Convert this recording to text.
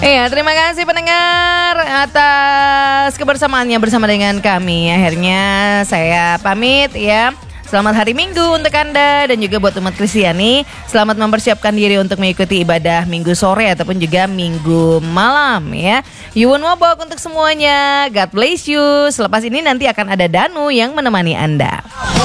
Iya, terima kasih pendengar atas kebersamaannya bersama dengan kami. Akhirnya saya pamit ya. Selamat hari Minggu untuk Anda dan juga buat umat Kristiani. Selamat mempersiapkan diri untuk mengikuti ibadah Minggu sore ataupun juga Minggu malam ya. Yuwun Wobok untuk semuanya. God bless you. Selepas ini nanti akan ada Danu yang menemani Anda.